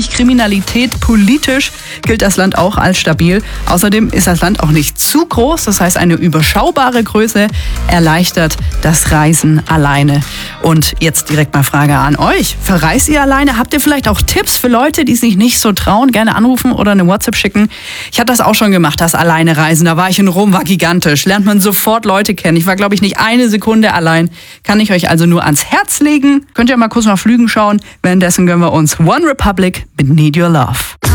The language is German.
wenig Kriminalität. Politisch gilt das Land auch als stabil. Außerdem ist das Land auch nicht zu groß. Das heißt, eine überschaubare Größe erleichtert das Reisen alleine. Und jetzt direkt mal Frage an euch. Verreist ihr alleine? Habt ihr vielleicht auch Tipps für Leute, die sich nicht so trauen? Gerne anrufen oder eine WhatsApp schicken. Ich habe das auch schon gemacht, das alleine Reisen. Da war ich in Rom, war gigantisch. Lernt man sofort Leute kennen. Ich war, glaube ich, nicht eine Sekunde allein. Kann ich euch also nur ans Herz legen. Könnt ihr mal kurz nach Flügen schauen. Währenddessen gönnen wir uns One Republic mit Need Your Love.